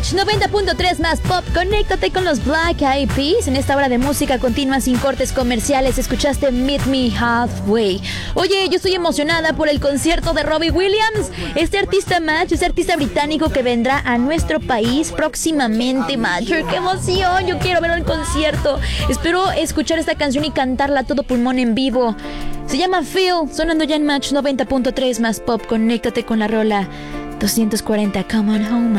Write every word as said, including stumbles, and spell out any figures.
Match noventa punto tres más pop. Conéctate con los Black Eyed Peas. En esta hora de música continua sin cortes comerciales. Escuchaste Meet Me Halfway. Oye, yo estoy emocionada por el concierto de Robbie Williams. Este artista Match, este artista británico que vendrá a nuestro país próximamente, Match. ¡Qué emoción! Yo quiero verlo en concierto. Espero escuchar esta canción y cantarla a todo pulmón en vivo. Se llama Phil, sonando ya en Match noventa punto tres más pop. Conéctate con la rola doscientos cuarenta. Come on home.